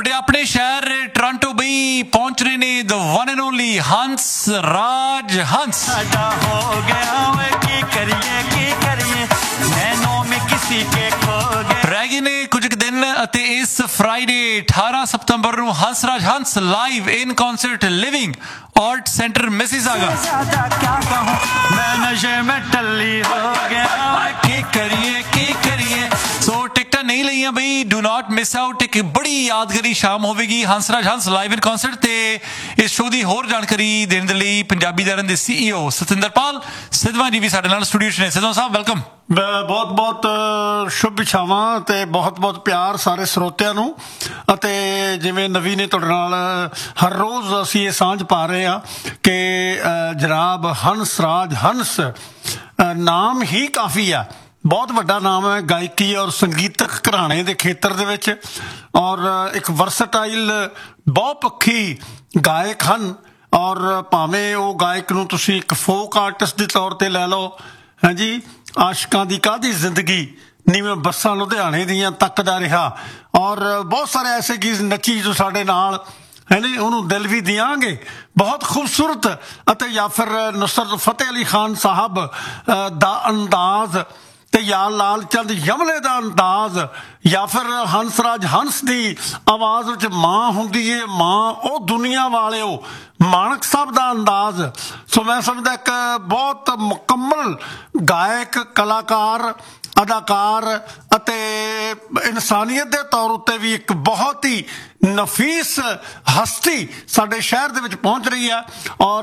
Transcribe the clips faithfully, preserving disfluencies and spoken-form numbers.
ਤੁਹਾਡੇ ਆਪਣੇ ਸ਼ਹਿਰ ਟੋਰਾਂਟੋ ਬਈ ਪਹੁੰਚ ਰਹੇ ਨੇ the one and only Hans Raj Hans. ਸਾਡਾ ਹੋ ਗਿਆ ਓਏ ਕੀ ਕਰੀਏ ਕੀ ਕਰੀਏ ਨੈਨੋ ਮੇ ਕਿਸੇ ਕੇ ਖੋ ਗਏ। ਰਹਿ ਗਏ ਨੇ ਕੁਝ ਕੁ ਦਿਨ ਅਤੇ ਇਸ ਫਰਾਈਡੇ ਅਠਾਰਾਂ ਸਤੰਬਰ ਨੂੰ ਹੰਸ ਰਾਜ ਹੰਸ ਲਾਈਵ ਇਨ concert living art centre Mississauga. ज्यादा क्या कहूँ मैं नशे में टल्ली हो गया ਕੀ ਕਰੀਏ ਕੀ ਕਰੀਏ। ਸੋ ਟਿਕਟਾਂ ਨਹੀਂ ਲਈਆਂ ਬਈ, ਡੂ ਨਾਟ ਮਿਸ ਆਊਟ। ਇੱਕ ਬੜੀ ਯਾਦਗਾਰੀ ਸ਼ਾਮ ਹੋਵੇਗੀ ਹੰਸ ਰਾਜ ਹੰਸ ਲਾਈਵ ਇਨ ਕਨਸਰਟ। ਤੇ ਇਸ ਸ਼ੋਅ ਦੀ ਹੋਰ ਜਾਣਕਾਰੀ ਦੇਣ ਦੇ ਲਈ ਪੰਜਾਬੀ ਦਰਨ ਦੇ ਸੀਈਓ ਸਤਿੰਦਰਪਾਲ ਸਿੱਧਵਾਂ ਜੀ ਵੀ ਸਾਡੇ ਨਾਲ ਸਟੂਡੀਓ 'ਚ ਨੇ। ਸਿੱਧਵਾਂ ਸਾਹਿਬ ਵੈਲਕਮ। ਬਹੁਤ ਬਹੁਤ ਸ਼ੁਭ ਇਛਾਵਾਂ ਤੇ ਬਹੁਤ ਬਹੁਤ ਪਿਆਰ ਸਾਰੇ ਸਰੋਤਿਆਂ ਨੂੰ। ਅਤੇ ਜਿਵੇਂ ਨਵੀਂ ਨੇ ਤੁਹਾਡੇ ਨਾਲ ਹਰ ਰੋਜ਼ ਅਸੀਂ ਇਹ ਸਾਂਝ ਪਾ ਰਹੇ ਹਾਂ ਕਿ ਜਨਾਬ ਹੰਸ ਰਾਜ ਹੰਸ ਨਾਮ ਹੀ ਕਾਫੀ ਆ, ਬਹੁਤ ਵੱਡਾ ਨਾਮ ਹੈ ਗਾਇਕੀ ਔਰ ਸੰਗੀਤਕ ਘਰਾਣੇ ਦੇ ਖੇਤਰ ਦੇ ਵਿੱਚ, ਔਰ ਇੱਕ ਵਰਸਟਾਈਲ ਬਹੁਪੱਖੀ ਗਾਇਕ ਹਨ। ਔਰ ਭਾਵੇਂ ਉਹ ਗਾਇਕ ਨੂੰ ਤੁਸੀਂ ਇੱਕ ਫੋਕ ਆਰਟਿਸਟ ਦੇ ਤੌਰ ਤੇ ਲੈ ਲਓ, ਹਾਂਜੀ, ਆਸ਼ਕਾਂ ਦੀ ਕਾਹਦੀ ਜ਼ਿੰਦਗੀ ਨੀਵੇਂ ਬੱਸਾਂ ਲੁਧਿਆਣੇ ਦੀਆਂ ਤੱਕਦਾ ਰਿਹਾ, ਔਰ ਬਹੁਤ ਸਾਰੇ ਐਸੇ ਗੀਤ ਨੱਚੀ ਜੋ ਸਾਡੇ ਨਾਲ ਹੈਨੀ, ਉਹਨੂੰ ਦਿਲ ਵੀ ਦਿਆਂਗੇ। ਬਹੁਤ ਖੂਬਸੂਰਤ। ਅਤੇ ਜਾਂ ਫਿਰ ਨੁਸਰਤ ਫਤਿਹ ਅਲੀ ਖਾਨ ਸਾਹਿਬ ਦਾ ਅੰਦਾਜ਼ ਤੇ ਜਾਂ ਲਾਲ ਚੰਦ ਯਮਲੇ ਦਾ ਅੰਦਾਜ਼, ਜਾਂ ਫਿਰ ਹੰਸ ਰਾਜ ਹੰਸ ਦੀ ਆਵਾਜ਼ ਵਿੱਚ ਮਾਂ ਹੁੰਦੀ ਏ ਮਾਂ, ਉਹ ਦੁਨੀਆ ਵਾਲਿਓ ਮਾਣਕ ਸਾਹਿਬ ਦਾ ਅੰਦਾਜ਼। ਸੋ ਮੈਂ ਸਮਝਦਾ ਇੱਕ ਬਹੁਤ ਮੁਕੰਮਲ ਗਾਇਕ, ਕਲਾਕਾਰ, ਅਦਾਕਾਰ ਅਤੇ ਇਨਸਾਨੀਅਤ ਦੇ ਤੌਰ ਉੱਤੇ ਵੀ ਇੱਕ ਬਹੁਤ ਹੀ ਨਫੀਸ ਹਸਤੀ ਸਾਡੇ ਸ਼ਹਿਰ ਦੇ ਵਿੱਚ ਪਹੁੰਚ ਰਹੀ ਹੈ। ਔਰ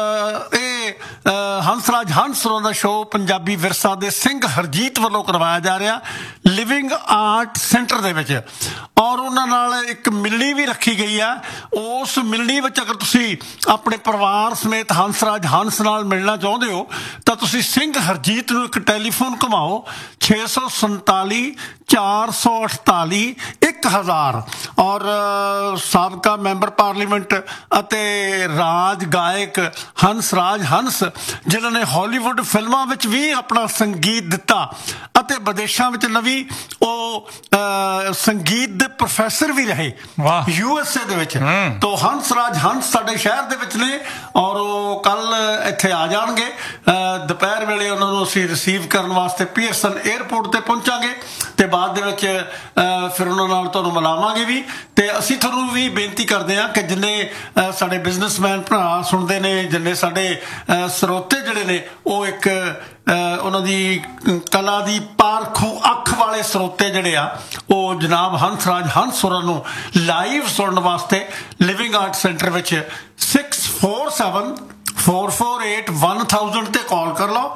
ਇਹ ਹੰਸ ਰਾਜ ਹੰਸ ਹੋਰਾਂ ਦਾ ਸ਼ੋਅ ਪੰਜਾਬੀ ਵਿਰਸਾ ਦੇ ਸਿੰਘ ਹਰਜੀਤ ਵੱਲੋਂ ਕਰਵਾਇਆ ਜਾ ਰਿਹਾ ਲਿਵਿੰਗ ਆਰਟ ਸੈਂਟਰ ਦੇ ਵਿੱਚ। ਔਰ ਉਹਨਾਂ ਨਾਲ ਇੱਕ ਮਿਲਣੀ ਵੀ ਰੱਖੀ ਗਈ ਹੈ। ਉਸ ਮਿਲਣੀ ਵਿੱਚ ਅਗਰ ਤੁਸੀਂ ਆਪਣੇ ਪਰਿਵਾਰ ਸਮੇਤ ਹੰਸ ਰਾਜ ਹੰਸ ਨਾਲ ਮਿਲਣਾ ਚਾਹੁੰਦੇ ਹੋ ਤਾਂ ਤੁਸੀਂ ਸਿੰਘ ਹਰਜੀਤ ਨੂੰ ਇੱਕ ਟੈਲੀਫੋਨ ਘੁਮਾਓ ਛੇ ਸੌ ਸੰਤਾਲੀ ਚਾਰ ਸੌ ਅਠਤਾਲੀ ਇੱਕ ਹਜ਼ਾਰ। ਔਰ ਸਾਬਕਾ ਮੈਂਬਰ ਪਾਰਲੀਮੈਂਟ ਅਤੇ ਰਾਜ ਗਾਇਕ ਹੰਸ ਰਾਜ ਹੰਸ, ਜਿਨ੍ਹਾਂ ਨੇ ਹਾਲੀਵੁੱਡ ਫਿਲਮਾਂ ਵਿੱਚ ਵੀ ਆਪਣਾ ਸੰਗੀਤ ਦਿੱਤਾ ਅਤੇ ਵਿਦੇਸ਼ਾਂ ਵਿੱਚ ਨਵੀਂ ਉਹ ਸੰਗੀਤ ਦੇ ਪ੍ਰੋਫੈਸਰ ਵੀ ਰਹੇ ਯੂ ਐਸ ਏ ਦੇ ਵਿੱਚ। ਤੋ ਹੰਸ ਰਾਜ ਹੰਸ ਸਾਡੇ ਸ਼ਹਿਰ ਦੇ ਵਿੱਚ ਨੇ ਔਰ ਉਹ ਕੱਲ ਇੱਥੇ ਆ ਜਾਣਗੇ। ਦੁਪਹਿਰ ਵੇਲੇ ਉਹਨਾਂ ਨੂੰ ਅਸੀਂ ਰਿਸੀਵ ਕਰਨ ਵਾਸਤੇ ਪੀਅਰਸਨ ਏਅਰਪੋਰਟ ਤੇ ਪਹੁੰਚਾਂਗੇ ਤੇ ਬਾਅਦ ਦੇ ਵਿੱਚ ਫਿਰ ਉਹਨਾਂ ਨਾਲ ਤੁਹਾਨੂੰ ਮਿਲਾਵਾਂਗੇ ਵੀ। ਤੇ ਅਸੀਂ ਤੁਹਾਨੂੰ ਵੀ ਬੇਨਤੀ ਕਰਦੇ ਹਾਂ ਕਿ ਜਿੰਨੇ ਸਾਡੇ ਬਿਜ਼ਨਸਮੈਨ ਭਰਾ ਸੁਣਦੇ ਨੇ, ਜਿੰਨੇ ਸਾਡੇ ਸਰੋਤੇ ਜਿਹੜੇ ਨੇ, ਉਹ ਇੱਕ ਉਹਨਾਂ ਦੀ ਕਲਾ ਦੀ ਪਾਰਖੂ ਅੱਖ ਵਾਲੇ ਸਰੋਤੇ ਜਿਹੜੇ ਆ, ਉਹ ਜਨਾਬ ਹੰਸ ਰਾਜ ਹੰਸ ਹੋਰਾਂ ਨੂੰ ਲਾਈਵ ਸੁਣਨ ਵਾਸਤੇ ਲਿਵਿੰਗ ਆਰਟ ਸੈਂਟਰ ਵਿੱਚ six four seven four four eight one thousand ਤੇ ਕਾਲ ਕਰ ਲਓ।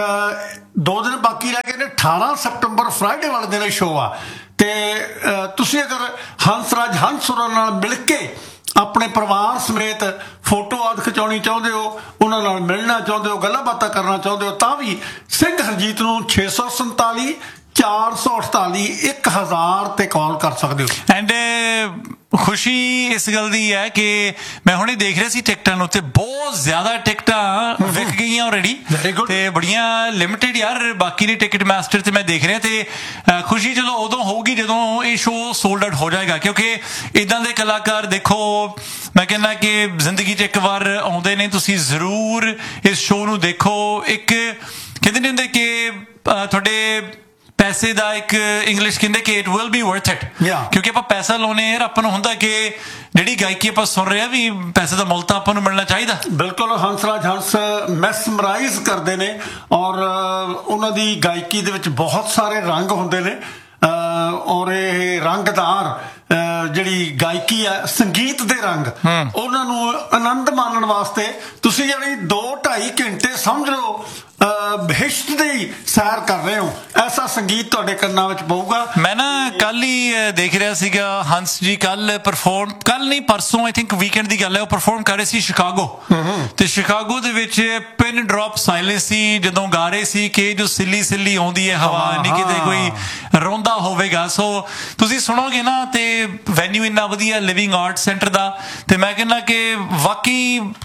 ਦੋ ਦਿਨ ਬਾਕੀ ਰਹਿ ਗਏ ਨੇ। ਅਠਾਰਾਂ ਸਤੰਬਰ ਫਰਾਈਡੇ ਵਾਲੇ ਦਿਨ ਸ਼ੋਅ ਆ ਤੇ ਤੁਸੀਂ ਅਗਰ ਹੰਸ ਰਾਜ ਹੰਸ ਹੋਰਾਂ ਨਾਲ ਮਿਲ ਕੇ ਆਪਣੇ ਪਰਿਵਾਰ ਸਮੇਤ ਫੋਟੋ ਆਦਿ ਖਿਚਾਉਣੀ ਚਾਹੁੰਦੇ ਹੋ, ਉਹਨਾਂ ਨਾਲ ਮਿਲਣਾ ਚਾਹੁੰਦੇ ਹੋ, ਗੱਲਾਂ ਬਾਤਾਂ ਕਰਨਾ ਚਾਹੁੰਦੇ ਹੋ, ਤਾਂ ਵੀ ਸਿੰਘ ਹਰਜੀਤ ਨੂੰ ਛੇ ਸੌ ਸੰਤਾਲੀ ਚਾਰ ਸੌ ਅਠਤਾਲੀ ਇੱਕ ਹਜ਼ਾਰ ਤੇ ਕਾਲ ਕਰ ਸਕਦੇ ਹੋ। ਐਂਡ ਖੁਸ਼ੀ ਇਸ ਗੱਲ ਦੀ ਹੈ ਕਿ ਮੈਂ ਹੁਣੇ ਦੇਖ ਰਿਹਾ ਸੀ ਟਿਕਟਾਂ ਨੂੰ ਤੇ ਬਹੁਤ ਜ਼ਿਆਦਾ ਟਿਕਟਾਂ ਵਿਕ ਗਈਆਂ ਆਲਰੇਡੀ ਤੇ ਬੜੀਆਂ ਲਿਮਿਟਿਡ ਯਾਰ ਬਾਕੀ ਨੇ ਟਿਕਟ ਮਾਸਟਰ ਤੇ ਮੈਂ ਦੇਖ ਰਿਹਾ। ਤੇ ਖੁਸ਼ੀ ਚਲੋ ਉਦੋਂ ਹੋਊਗੀ ਜਦੋਂ ਇਹ ਸ਼ੋਅ ਸੋਲਡ ਆਊਟ ਹੋ ਜਾਏਗਾ, ਕਿਉਂਕਿ ਇੱਦਾਂ ਦੇ ਕਲਾਕਾਰ ਦੇਖੋ ਮੈਂ ਕਹਿੰਦਾ ਕਿ ਜ਼ਿੰਦਗੀ 'ਚ ਇੱਕ ਵਾਰ ਆਉਂਦੇ ਨੇ, ਤੁਸੀਂ ਜ਼ਰੂਰ ਇਸ ਸ਼ੋਅ ਨੂੰ ਦੇਖੋ। ਇੱਕ ਕਹਿੰਦੇ ਨਹੀਂ ਹੁੰਦੇ ਕਿ ਤੁਹਾਡੇ ਪੈਸੇ ਦਾ ਇੱਕ ਇੰਗਲਿਸ਼ ਕਹਿੰਦੇ ਕਿ it will be worth it, ਕਿਉਂਕਿ ਆਪਾਂ ਪੈਸਾ ਲਾਉਣੇ ਯਾਰ, ਆਪਾਂ ਨੂੰ ਹੁੰਦਾ ਕਿ ਜਿਹੜੀ ਗਾਇਕੀ ਆਪਾਂ ਸੁਣ ਰਹੇ ਆ ਵੀ ਪੈਸੇ ਦਾ ਮੁੱਲ ਤਾਂ ਆਪਾਂ ਨੂੰ ਮਿਲਣਾ ਚਾਹੀਦਾ। ਬਿਲਕੁਲ ਹੰਸ ਰਾਜ ਹੰਸ ਮੈਸਮਰਾਈਜ਼ ਕਰਦੇ ਨੇ ਔਰ ਉਹਨਾਂ ਦੀ ਗਾਇਕੀ ਦੇ ਵਿੱਚ ਬਹੁਤ ਸਾਰੇ ਰੰਗ ਹੁੰਦੇ ਨੇ ਔਰ ਇਹ ਰੰਗਦਾਰ ਜਿਹੜੀ ਗਾਇਕੀ ਆ, ਸੰਗੀਤ ਦੇ ਰੰਗ, ਉਹਨਾਂ ਨੂੰ ਆਨੰਦ ਮਾਣਨ ਵਾਸਤੇ ਤੁਸੀਂ ਜਿਹੜੀ ਦੋ ਢਾਈ ਘੰਟੇ ਸਮਝ ਲਓ ਬਹਿਸ਼ਤ ਦੀ ਸੈਰ ਕਰ ਰਹੇ ਹੋ, ਐਸਾ ਸੰਗੀਤ ਤੁਹਾਡੇ ਕੰਨਾਂ ਵਿੱਚ ਪਊਗਾ। ਮੈਂ ਨਾ ਕੱਲ ਹੀ ਦੇਖ ਰਿਹਾ ਸੀਗਾ ਹੰਸ ਜੀ ਕੱਲ ਪਰਫੋਰਮ, ਕੱਲ ਨਹੀਂ ਪਰਸੋਂ ਆਈ ਥਿੰਕ ਵੀਕਐਂਡ ਦੀ ਗੱਲ ਹੈ, ਉਹ ਪਰਫੋਰਮ ਕਰ ਰਹੇ ਸੀ ਸ਼ਿਕਾਗੋ ਤੇ ਸ਼ਿਕਾਗੋ ਦੇ ਵਿੱਚ ਪਿਨ ਡ੍ਰੌਪ ਸਾਇਲੈਂਸ ਸੀ ਜਦੋਂ ਗਾ ਰਹੇ ਸੀ ਕਿ ਜੋ ਸਿੱਲੀ ਸਿੱਲੀ ਆਉਂਦੀ ਹੈ ਹਵਾ, ਨਹੀਂ ਕਿਤੇ ਕੋਈ ਰੋਂਦਾ ਹੋਵੇਗਾ। ਸੋ ਤੁਸੀਂ ਸੁਣੋਗੇ ਨਾ ਤੇ ਵੈਨਿਊ ਇੰਨਾ ਵਧੀਆ ਲਿਵਿੰਗ ਆਰਟ ਸੈਂਟਰ ਦਾ, ਤੇ ਮੈਂ ਕਹਿੰਦਾ ਕਿ ਵਾਕਈ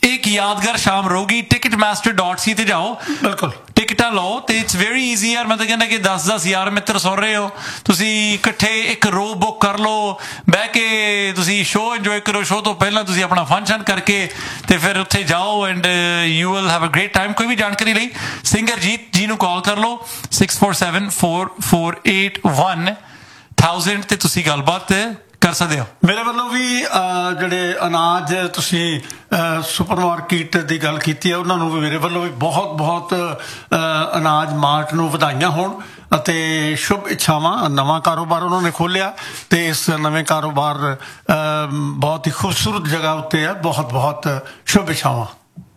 ਇੱਕ ਯਾਦਗਾਰ ਸ਼ਾਮ ਰਹੂਗੀ ਟਿਕਟ ਮਾਸਟਰ ਡਾਟ ਸੀ ਤੇ ਜਾਓ ਬਿਲਕੁਲ ਟਿਕਟਾਂ ਲਓ ਤੇ ਇਟਸ ਵੈਰੀ ਈਜ਼ੀ ਯਾਰ ਮੈਂ ਤਾਂ ਕਹਿੰਦਾ ਕਿ ਦਸ ਦਸ ਯਾਰ ਮਿੱਤਰ ਸੁਣ ਰਹੇ ਹੋ ਤੁਸੀਂ ਇਕੱਠੇ ਇੱਕ ਰੋ ਬੁੱਕ ਕਰ ਲਓ ਬਹਿ ਕੇ ਤੁਸੀਂ ਸ਼ੋਅ ਇੰਜੋਏ ਕਰੋ ਸ਼ੋਅ ਤੋਂ ਪਹਿਲਾਂ ਤੁਸੀਂ ਆਪਣਾ ਫੰਕਸ਼ਨ ਕਰਕੇ ਤੇ ਫਿਰ ਉੱਥੇ ਜਾਓ and you will have a great time ਕੋਈ ਵੀ ਜਾਣਕਾਰੀ ਲਈ ਸਿੰਗਰ ਜੀਤ ਜੀ ਨੂੰ ਕਾਲ ਕਰ ਲਓ six four seven four four eight one thousand ਤੇ ਤੁਸੀਂ ਗੱਲਬਾਤ ਕਰ ਸਕਦੇ ਹੋ ਮੇਰੇ ਵੱਲੋਂ ਵੀ ਜਿਹੜੇ ਅਨਾਜ ਤੁਸੀਂ ਸੁਪਰ ਮਾਰਕੀਟ ਦੀ ਗੱਲ ਕੀਤੀ ਹੈ ਉਹਨਾਂ ਨੂੰ ਵੀ ਮੇਰੇ ਵੱਲੋਂ ਵੀ ਬਹੁਤ ਬਹੁਤ ਅਨਾਜ ਮਾਰਟ ਨੂੰ ਵਧਾਈਆਂ ਹੋਣ ਅਤੇ ਸ਼ੁਭ ਇੱਛਾਵਾਂ ਨਵਾਂ ਕਾਰੋਬਾਰ ਉਹਨਾਂ ਨੇ ਖੋਲ੍ਹਿਆ ਤੇ ਇਸ ਨਵੇਂ ਕਾਰੋਬਾਰ ਬਹੁਤ ਹੀ ਖੂਬਸੂਰਤ ਜਗ੍ਹਾ ਉੱਤੇ ਹੈ ਬਹੁਤ ਬਹੁਤ ਸ਼ੁਭ ਇੱਛਾਵਾਂ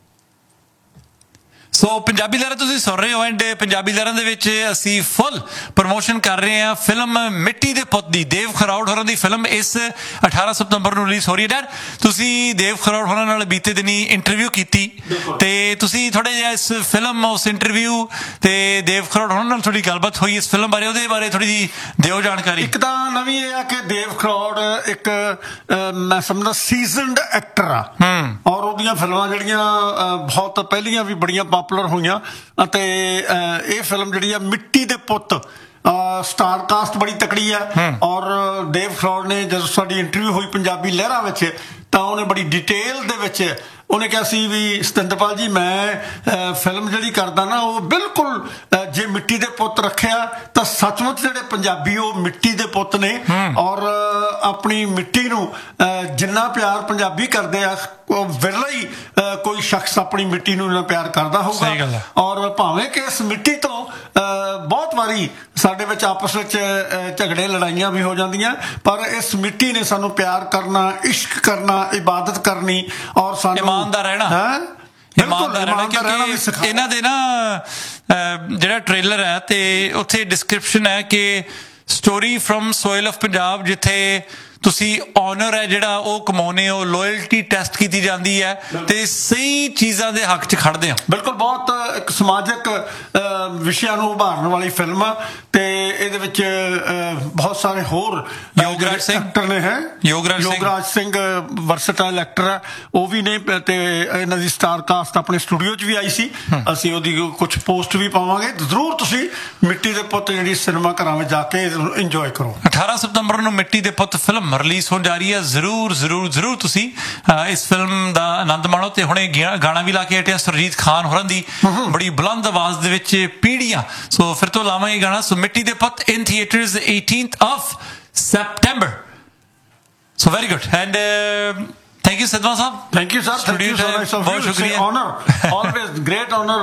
ਸੋ ਪੰਜਾਬੀ ਲਹਿਰਾਂ ਤੁਸੀਂ ਸੁਣ ਰਹੇ ਹੋ ਐਂਡ ਪੰਜਾਬੀ ਲਹਿਰਾਂ ਦੇ ਵਿੱਚ ਅਸੀਂ ਫੁੱਲ ਪ੍ਰਮੋਸ਼ਨ ਕਰ ਰਹੇ ਹਾਂ ਫਿਲਮ ਮਿੱਟੀ ਦੇ ਪੁੱਤ ਦੀ ਦੇਵ ਖਰੌੜ ਹੋਰਾਂ ਦੀ ਫਿਲਮ ਇਸ ਅਠਾਰਾਂ ਸਤੰਬਰ ਨੂੰ ਰਿਲੀਜ਼ ਹੋ ਰਹੀ ਹੈ ਡਰ ਤੁਸੀਂ ਦੇਵ ਖਰੌੜ ਹੋਰਾਂ ਨਾਲ ਬੀਤੇ ਦਿਨੀ ਇੰਟਰਵਿਊ ਕੀਤੀ ਤੇ ਤੁਸੀਂ ਥੋੜਾ ਜਿਹਾ ਇਸ ਫਿਲਮ ਉਸ ਇੰਟਰਵਿਊ ਤੇ ਦੇਵ ਖਰੌੜ ਹੋਰਾਂ ਨਾਲ ਥੋੜੀ ਗੱਲਬਾਤ ਹੋਈ ਇਸ ਫਿਲਮ ਬਾਰੇ ਉਹਦੇ ਬਾਰੇ ਥੋੜੀ ਜਿਹੀ ਦਿਓ ਜਾਣਕਾਰੀ ਇੱਕ ਤਾਂ ਨਵੀਂ ਇਹ ਆ ਕਿ ਦੇਵ ਖਰੌੜ ਇੱਕ ਮੈਂ ਸਮਝਦਾ ਸੀਜ਼ਨਡ ਐਕਟਰ ਆ ਔਰ ਉਹਦੀਆਂ ਫਿਲਮਾਂ ਜਿਹੜੀਆਂ ਬਹੁਤ ਪਹਿਲੀਆਂ ਵੀ ਬੜੀਆਂ ਪਾਪੂਲਰ ਹੋਈਆਂ ਅਤੇ ਇਹ ਫਿਲਮ ਜਿਹੜੀ ਆ ਮਿੱਟੀ ਦੇ ਪੁੱਤ ਸਟਾਰ ਕਾਸਟ ਬੜੀ ਤਕੜੀ ਆ ਔਰ ਦੇਵ ਖਰੌੜ ਨੇ ਜਦੋਂ ਸਾਡੀ ਇੰਟਰਵਿਊ ਹੋਈ ਪੰਜਾਬੀ ਲਹਿਰਾਂ ਵਿੱਚ ਤਾਂ ਉਹਨੇ ਬੜੀ ਡਿਟੇਲ ਦੇ ਵਿੱਚ ਉਹਨੇ ਕਿਹਾ ਸੀ ਵੀ ਸਤਿੰਦਰਪਾਲ ਜੀ ਮੈਂ ਫਿਲਮ ਜਿਹੜੀ ਕਰਦਾ ਨਾ ਉਹ ਬਿਲਕੁਲ ਜੇ ਮਿੱਟੀ ਦੇ ਪੁੱਤ ਰੱਖਿਆ ਤਾਂ ਸੱਚਮੁੱਚ ਜਿਹੜੇ ਪੰਜਾਬੀ ਉਹ ਮਿੱਟੀ ਦੇ ਪੁੱਤ ਨੇ ਔਰ ਆਪਣੀ ਮਿੱਟੀ ਨੂੰ ਜਿੰਨਾ ਪਿਆਰ ਪੰਜਾਬੀ ਕਰਦੇ ਆ ਉਹ ਵਿਰਲਾ ਹੀ ਕੋਈ ਸ਼ਖਸ ਆਪਣੀ ਮਿੱਟੀ ਨੂੰ ਇੰਨਾ ਪਿਆਰ ਕਰਦਾ ਹੋਊਗਾ ਔਰ ਭਾਵੇਂ ਕਿ ਇਸ ਮਿੱਟੀ ਤੋਂ ਬਹੁਤ ਵਾਰੀ ਸਾਡੇ ਵਿੱਚ ਆਪਸ ਵਿੱਚ ਝਗੜੇ ਲੜਾਈਆਂ ਵੀ ਹੋ ਜਾਂਦੀਆਂ ਪਰ ਇਸ ਮਿੱਟੀ ਨੇ ਸਾਨੂੰ ਪਿਆਰ ਕਰਨਾ ਇਸ਼ਕ ਕਰਨਾ ਇਬਾਦਤ ਕਰਨੀ ਔਰ ਸਾਨੂੰ ਇਮਾਨਦਾਰ ਰਹਿਣਾ ਇਮਾਨਦਾਰ ਰਹਿਣਾ ਕਿਉਂਕਿ ਇਹਨਾਂ ਦੇ ਨਾ ਜਿਹੜਾ ਟ੍ਰੇਲਰ ਹੈ ਤੇ ਉੱਥੇ ਡਿਸਕ੍ਰਿਪਸ਼ਨ ਹੈ ਕਿ story firm soil of Punjab ਜਿੱਥੇ ਤੁਸੀਂ ਆਨਰ ਹੈ ਜਿਹੜਾ ਉਹ ਕਮਾਉਨੇ ਹੋ ਲੋਇਲਟੀ ਟੈਸਟ ਕੀਤੀ ਜਾਂਦੀ ਹੈ ਤੇ ਸਹੀ ਚੀਜ਼ਾਂ ਦੇ ਹੱਕ 'ਚ ਖੜਦੇ ਹੋ ਬਿਲਕੁਲ ਬਹੁਤ ਇੱਕ ਸਮਾਜਿਕ ਵਿਸ਼ਿਆਂ ਨੂੰ ਉਭਾਰਨ ਵਾਲੀ ਫਿਲਮ ਆ ਤੇ ਇਹਦੇ ਵਿੱਚ ਬਹੁਤ ਸਾਰੇ ਹੋਰ ਯੋਗਰਾਜ ਸਿੰਘ ਐਕਟਰ ਨੇ ਹੈ ਯੋਗਰਾਜ ਸਿੰਘ ਵਰਸਟਾਈਲ ਐਕਟਰ ਹੈ ਉਹ ਵੀ ਨੇ ਤੇ ਇਹਨਾਂ ਦੀ ਸਟਾਰ ਕਾਸਟ ਆਪਣੇ ਸਟੂਡੀਓ 'ਚ ਵੀ ਆਈ ਸੀ ਅਸੀਂ ਉਹਦੀ ਕੁਝ ਪੋਸਟ ਵੀ ਪਾਵਾਂਗੇ ਜ਼ਰੂਰ ਤੁਸੀਂ ਮਿੱਟੀ ਦੇ ਪੁੱਤ ਜਿਹੜੀ ਸਿਨੇਮਾ ਘਰਾਂ ਵਿੱਚ ਜਾ ਕੇ ਇੰਜੋਏ ਕਰੋ ਅਠਾਰਾਂ ਸਤੰਬਰ ਨੂੰ ਮਿੱਟੀ ਦੇ ਪੁੱਤ ਫਿਲਮ ਰਿਲੀਜ਼ ਹੋਣ ਜਾ ਰਹੀ ਹੈ ਜ਼ਰੂਰ ਜ਼ਰੂਰ ਜ਼ਰੂਰ ਤੁਸੀਂ ਇਸ ਫਿਲਮ ਦਾ ਆਨੰਦ ਮਾਣੋ ਤੇ ਹੁਣੇ ਗਾਣਾ ਵੀ ਲਾ ਕੇ ਹਟਿਆ ਸੁਰਜੀਤ ਖਾਨ ਹੋਰਾਂ ਦੀ ਬੜੀ ਬੁਲੰਦ ਆਵਾਜ਼ ਦੇ ਵਿੱਚ ਪੀੜੀਆਂ ਸੋ ਫਿਰ ਤੋਂ ਲਾਵਾਂਗੇ ਗਾਣਾ ਸੋ ਮਿੱਟੀ ਦੇ ਪੁੱਤ ਇਨ theatres eighteenth of September so very good and uh, thank you Sidhwan sahab thank you sir thank you so much ਬਹੁਤ ਸ਼ੁਕਰੀਆ honor always great honor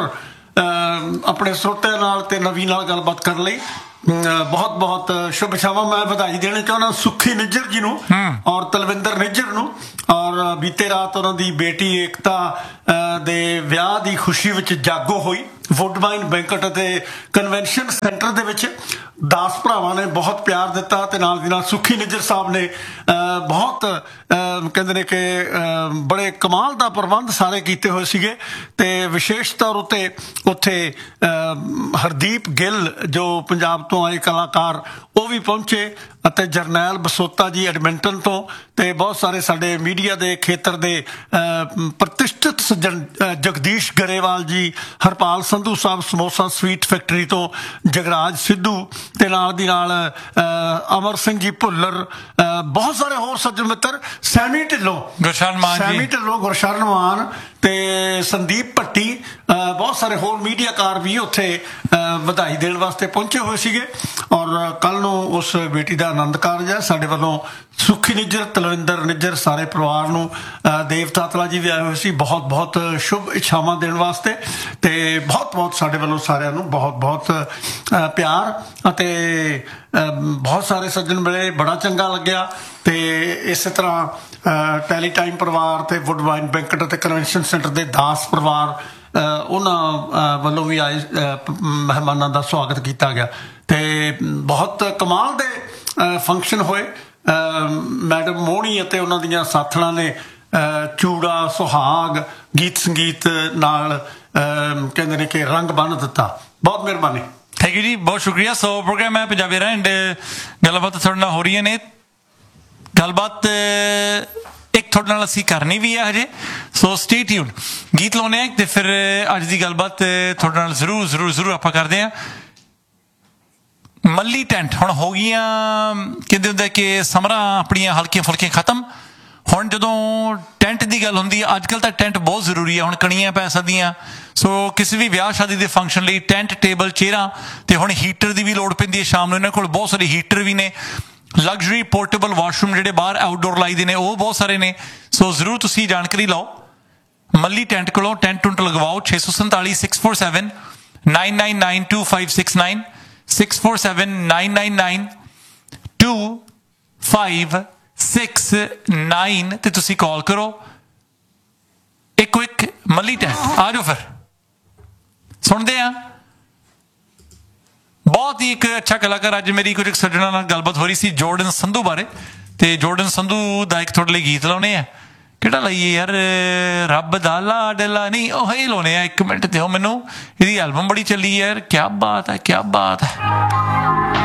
ਆਪਣੇ ਸਰੋਤਿਆਂ ਨਾਲ ਤੇ ਨਵੀਂ ਨਾਲ ਗੱਲਬਾਤ ਕਰਨ ਲਈ ਬਹੁਤ ਬਹੁਤ ਸ਼ੁਭ ਇੱਛਾਵਾਂ ਮੈਂ ਵਧਾਈ ਦੇਣਾ ਚਾਹੁੰਦਾ ਸੁੱਖੀ ਨਿੱਜਰ ਜੀ ਨੂੰ ਔਰ ਤਲਵਿੰਦਰ ਨਿੱਜਰ ਨੂੰ ਔਰ ਬੀਤੇ ਰਾਤ ਉਹਨਾਂ ਦੀ ਬੇਟੀ ਏਕਤਾ ਦੇ ਵਿਆਹ ਦੀ ਖੁਸ਼ੀ ਵਿੱਚ ਜਾਗੋ ਹੋਈ ਵੁੱਡਬਾਈਨ ਬੈਂਕਟ ਅਤੇ ਕਨਵੈਨਸ਼ਨ ਸੈਂਟਰ ਦੇ ਵਿੱਚ ਦਾਸ ਭਰਾਵਾਂ ਨੇ ਬਹੁਤ ਪਿਆਰ ਦਿੱਤਾ ਤੇ ਨਾਲ ਦੀ ਨਾਲ ਸੁੱਖੀ ਨਿੱਜਰ ਸਾਹਿਬ ਨੇ ਬਹੁਤ ਕਹਿੰਦੇ ਨੇ ਕਿ ਬੜੇ ਕਮਾਲ ਦਾ ਪ੍ਰਬੰਧ ਸਾਰੇ ਕੀਤੇ ਹੋਏ ਸੀਗੇ ਤੇ ਵਿਸ਼ੇਸ਼ ਤੌਰ ਉੱਤੇ ਉੱਥੇ ਹਰਦੀਪ ਗਿੱਲ ਜੋ ਪੰਜਾਬ ਤੋਂ ਆਏ ਕਲਾਕਾਰ ਉਹ ਵੀ ਪਹੁੰਚੇ ਅਤੇ ਜਰਨੈਲ ਬਸੋਤਾ ਜੀ ਐਡਮਿੰਟਨ ਤੋਂ ਤੇ ਬਹੁਤ ਸਾਰੇ ਸਾਡੇ ਮੀਡੀਆ ਦੇ ਖੇਤਰ ਦੇ ਪ੍ਰਤਿਸ਼ਠਿਤ ਸੱਜਣ ਜਗਦੀਸ਼ ਗਰੇਵਾਲ ਜੀ ਹਰਪਾਲ ਸੰਧੂ ਸਾਹਿਬ ਸਮੋਸਾ ਸਵੀਟ ਫੈਕਟਰੀ ਤੋਂ ਜਗਰਾਜ ਸਿੱਧੂ ਤੇ ਨਾਲ ਦੀ ਨਾਲ ਅਮਰ ਸਿੰਘ ਜੀ ਭੁੱਲਰ ਬਹੁਤ ਸਾਰੇ ਹੋਰ ਸੱਜਣ ਮਿੱਤਰ ਸੈਮੀ ਢਿੱਲੋਂ ਗੁਰਸ਼ਰਨ ਮਾਨ ਜੀ ਸੈਮੀ ਢਿੱਲੋਂ ਗੁਰਸ਼ਰਨ ਮਾਨ ਤੇ ਸੰਦੀਪ ਭੱਟੀ ਬਹੁਤ ਸਾਰੇ ਹੋਰ ਮੀਡੀਆਕਾਰ ਵੀ ਉੱਥੇ ਵਧਾਈ ਦੇਣ ਵਾਸਤੇ ਪਹੁੰਚੇ ਹੋਏ ਸੀਗੇ ਔਰ ਕੱਲ ਨੂੰ ਉਸ ਬੇਟੀ ਦਾ ਆਨੰਦ ਕਾਰਜ ਹੈ ਸਾਡੇ ਵੱਲੋਂ ਸੁੱਖੀ ਨਿੱਜਰ ਤਲਵਿੰਦਰ ਨਿੱਜਰ ਸਾਰੇ ਪਰਿਵਾਰ ਨੂੰ ਦੇਵ ਤਾਤਲਾ ਜੀ ਵੀ ਆਏ ਹੋਏ ਸੀ ਬਹੁਤ ਬਹੁਤ ਸ਼ੁਭ ਇੱਛਾਵਾਂ ਦੇਣ ਵਾਸਤੇ ਤੇ ਬਹੁਤ ਬਹੁਤ ਸਾਡੇ ਵੱਲੋਂ ਸਾਰਿਆਂ ਨੂੰ ਬਹੁਤ ਬਹੁਤ ਪਿਆਰ ਅਤੇ ਬਹੁਤ ਸਾਰੇ ਸੱਜਣ ਮਿਲੇ ਬੜਾ ਚੰਗਾ ਲੱਗਿਆ ਤੇ ਇਸੇ ਤਰ੍ਹਾਂ ਟੈਲੀ ਟਾਈਮ ਪਰਿਵਾਰ ਤੇ ਵੁੱਡਬਾਈਨ ਬੈਂਕਟ ਅਤੇ ਕਨਵੈਨਸ਼ਨ ਸੈਂਟਰ ਦੇ ਦਾਸ ਪਰਿਵਾਰ ਉਹਨਾਂ ਵੱਲੋਂ ਵੀ ਆਏ ਮਹਿਮਾਨਾਂ ਦਾ ਸਵਾਗਤ ਕੀਤਾ ਗਿਆ ਤੇ ਬਹੁਤ ਕਮਾਲ ਦੇ ਫੰਕਸ਼ਨ ਹੋਏ ਮੈਡਮ ਮੋਹਣੀ ਅਤੇ ਉਹਨਾਂ ਦੀਆਂ ਸਾਥਣਾਂ ਨੇ ਚੂੜਾ ਸੁਹਾਗ ਗੀਤ ਸੰਗੀਤ ਨਾਲ ਕਹਿੰਦੇ ਨੇ ਕਿ ਰੰਗ ਬੰਨ੍ਹ ਦਿੱਤਾ ਬਹੁਤ ਮਿਹਰਬਾਨੀ ਥੈਂਕ ਯੂ ਜੀ ਬਹੁਤ ਸ਼ੁਕਰੀਆ ਸੋ ਪ੍ਰੋਗਰਾਮ ਹੈ ਪੰਜਾਬੀ ਰੈਂਡ ਗੱਲਬਾਤ ਤੁਹਾਡੇ ਨਾਲ ਹੋ ਰਹੀਆਂ ਨੇ ਗੱਲਬਾਤ ਇੱਕ ਤੁਹਾਡੇ ਨਾਲ ਅਸੀਂ ਕਰਨੀ ਵੀ ਹੈ ਹਜੇ, ਸੋ ਸਟੇ ਟਿਊਨਡ। ਗੀਤ ਲਾਉਣੇ ਆ ਤੇ ਫਿਰ ਅੱਜ ਦੀ ਗੱਲਬਾਤ ਤੁਹਾਡੇ ਨਾਲ ਜ਼ਰੂਰ ਜ਼ਰੂਰ ਜ਼ਰੂਰ ਆਪਾਂ ਕਰਦੇ ਹਾਂ। ਮੱਲੀ ਟੈਂਟ ਹੁਣ ਹੋ ਗਈਆਂ, ਕਹਿੰਦੇ ਹੁੰਦੇ ਕਿ ਸਮਰਾਂ ਆਪਣੀਆਂ ਹਲਕੀਆਂ ਫੁਲਕੀਆਂ ਖਤਮ। ਹੁਣ ਜਦੋਂ ਟੈਂਟ ਦੀ ਗੱਲ ਹੁੰਦੀ ਹੈ, ਅੱਜ ਕੱਲ੍ਹ ਤਾਂ ਟੈਂਟ ਬਹੁਤ ਜ਼ਰੂਰੀ ਹੈ। ਹੁਣ ਕਣੀਆਂ ਪੈ ਸਕਦੀਆਂ, ਸੋ ਕਿਸੇ ਵੀ ਵਿਆਹ ਸ਼ਾਦੀ ਦੇ ਫੰਕਸ਼ਨ ਲਈ ਟੈਂਟ, ਟੇਬਲ, ਚੇਅਰਾਂ, ਤੇ ਹੁਣ ਹੀਟਰ ਦੀ ਵੀ ਲੋੜ ਪੈਂਦੀ ਹੈ ਸ਼ਾਮ ਨੂੰ। ਇਹਨਾਂ ਕੋਲ ਬਹੁਤ ਸਾਰੇ ਹੀਟਰ ਵੀ ਨੇ। ਲਗਜ਼ਰੀ ਪੋਰਟੇਬਲ ਵਾਸ਼ਰੂਮ ਜਿਹੜੇ ਬਾਹਰ ਆਊਟਡੋਰ ਲਾਈ ਦੇ ਨੇ ਉਹ ਬਹੁਤ ਸਾਰੇ ਨੇ। ਸੋ ਜ਼ਰੂਰ ਤੁਸੀਂ ਜਾਣਕਾਰੀ ਲਓ ਮੱਲੀ ਟੈਂਟ ਕੋਲੋਂ। ਟੈਂਟ ਟੁੰਟ ਲਗਵਾਓ। ਛੇ ਸੌ ਸੰਤਾਲੀ six four seven nine nine nine to five six nine six four seven nine nine nine to five six nine ਤੇ ਤੁਸੀਂ ਕਾਲ ਕਰੋ। ਇੱਕੋ ਇੱਕ ਮੱਲੀ ਟੈਂਟ। ਆ ਜਾਓ ਫਿਰ ਸੁਣਦੇ ਆ। ਬਹੁਤ ਹੀ ਇੱਕ ਅੱਛਾ ਕਲਾਕਾਰ। ਅੱਜ ਮੇਰੀ ਕੁਝ ਸੱਜਣਾ ਨਾਲ ਗੱਲਬਾਤ ਹੋ ਰਹੀ ਸੀ ਜੋਰਡਨ ਸੰਧੂ ਬਾਰੇ, ਤੇ ਜੋਰਡਨ ਸੰਧੂ ਦਾ ਇੱਕ ਤੁਹਾਡੇ ਲਈ ਗੀਤ ਲਾਉਣੇ ਆ। ਕਿਹੜਾ ਲਾਈਏ ਯਾਰ? ਰੱਬ ਦਾ ਲਾਡਲਾ ਨਹੀਂ, ਉਹ ਹੀ ਲਾਉਣੇ ਆ। ਇੱਕ ਮਿੰਟ ਦਿਓ ਮੈਨੂੰ। ਇਹਦੀ ਐਲਬਮ ਬੜੀ ਚੱਲੀ ਯਾਰ, ਕਿਆ ਬਾਤ ਹੈ, ਕਿਆ ਬਾਤ ਹੈ।